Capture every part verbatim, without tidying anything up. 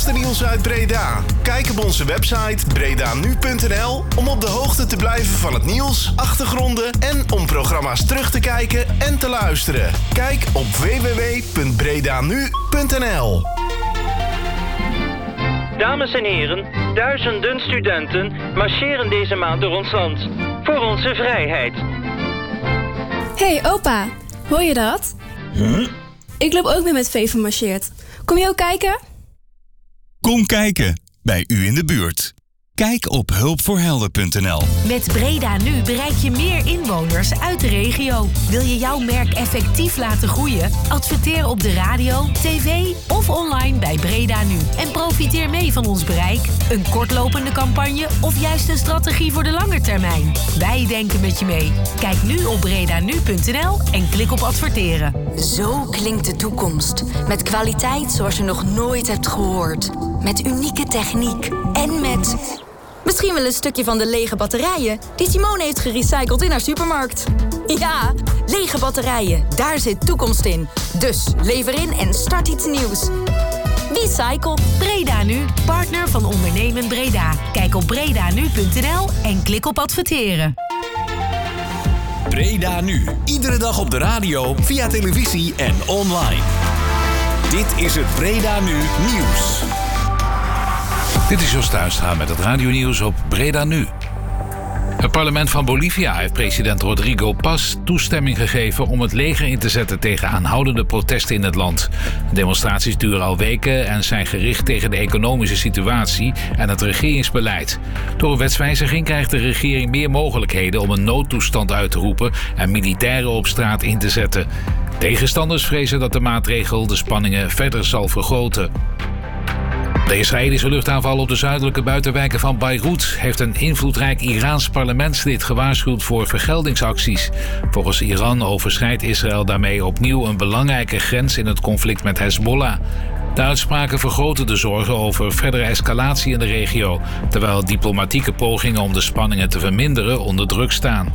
laatste nieuws uit Breda. Kijk op onze website breda nu punt n l om op de hoogte te blijven van het nieuws, achtergronden en om programma's terug te kijken en te luisteren. Kijk op w w w punt breda nu punt n l. Dames en heren, duizenden studenten marcheren deze maand door ons land. Voor onze vrijheid. Hey opa, hoor je dat? Huh? Ik loop ook mee met Veven marcheert. Kom je ook kijken? Kom kijken, bij u in de buurt. Kijk op hulp voor helden punt n l. Met Breda Nu bereik je meer inwoners uit de regio. Wil je jouw merk effectief laten groeien? Adverteer op de radio, tv of online bij Breda Nu. En profiteer mee van ons bereik. Een kortlopende campagne of juist een strategie voor de lange termijn. Wij denken met je mee. Kijk nu op breda nu punt n l en klik op adverteren. Zo klinkt de toekomst. Met kwaliteit zoals je nog nooit hebt gehoord. Met unieke techniek en met... misschien wel een stukje van de lege batterijen die Simone heeft gerecycled in haar supermarkt. Ja, lege batterijen, daar zit toekomst in. Dus lever in en start iets nieuws. Recycle. Breda Nu, partner van Ondernemen Breda. Kijk op breda nu punt n l en klik op adverteren. Breda Nu, iedere dag op de radio, via televisie en online. Dit is het Breda Nu Nieuws. Dit is Jos Tuinstra met het radionieuws op Breda Nu. Het parlement van Bolivia heeft president Rodrigo Paz toestemming gegeven om het leger in te zetten tegen aanhoudende protesten in het land. Demonstraties duren al weken en zijn gericht tegen de economische situatie en het regeringsbeleid. Door een wetswijziging krijgt de regering meer mogelijkheden om een noodtoestand uit te roepen en militairen op straat in te zetten. Tegenstanders vrezen dat de maatregel de spanningen verder zal vergroten. De Israëlische luchtaanval op de zuidelijke buitenwijken van Beirut heeft een invloedrijk Iraans parlementslid gewaarschuwd voor vergeldingsacties. Volgens Iran overschrijdt Israël daarmee opnieuw een belangrijke grens in het conflict met Hezbollah. De uitspraken vergroten de zorgen over verdere escalatie in de regio, terwijl diplomatieke pogingen om de spanningen te verminderen onder druk staan.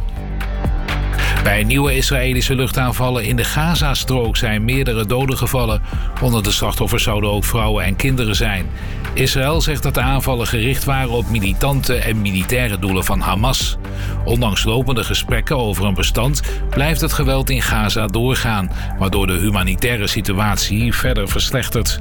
Bij nieuwe Israëlische luchtaanvallen in de Gazastrook zijn meerdere doden gevallen. Onder de slachtoffers zouden ook vrouwen en kinderen zijn. Israël zegt dat de aanvallen gericht waren op militante en militaire doelen van Hamas. Ondanks lopende gesprekken over een bestand blijft het geweld in Gaza doorgaan, waardoor de humanitaire situatie verder verslechtert.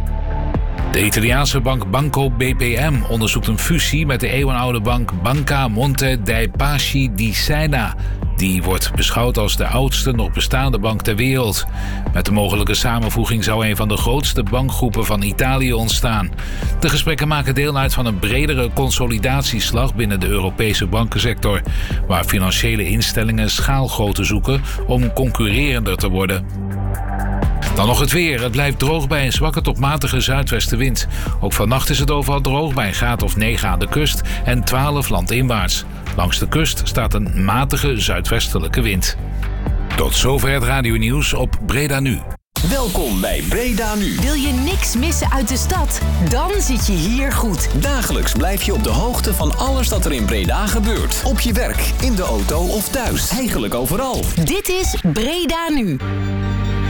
De Italiaanse bank Banco B P M onderzoekt een fusie met de eeuwenoude bank Banca Monte dei Paschi di Siena. Die wordt beschouwd als de oudste nog bestaande bank ter wereld. Met de mogelijke samenvoeging zou een van de grootste bankgroepen van Italië ontstaan. De gesprekken maken deel uit van een bredere consolidatieslag binnen de Europese bankensector, waar financiële instellingen schaalgrootte zoeken om concurrerender te worden. Dan nog het weer. Het blijft droog bij een zwakke tot matige zuidwestenwind. Ook vannacht is het overal droog bij een graad of negen aan de kust en twaalf landinwaarts. Langs de kust staat een matige zuidwestelijke wind. Tot zover het radionieuws op Breda Nu. Welkom bij Breda Nu. Wil je niks missen uit de stad? Dan zit je hier goed. Dagelijks blijf je op de hoogte van alles dat er in Breda gebeurt. Op je werk, in de auto of thuis. Eigenlijk overal. Dit is Breda Nu.